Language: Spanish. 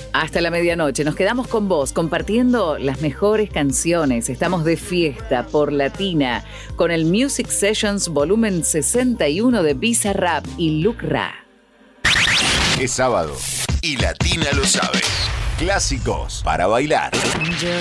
Hasta la medianoche. Nos quedamos con vos compartiendo las mejores canciones. Estamos de fiesta por Latina con el Music Sessions volumen 61 de Bizarrap y Luke Ra. Es sábado y Latina lo sabe. Clásicos para bailar.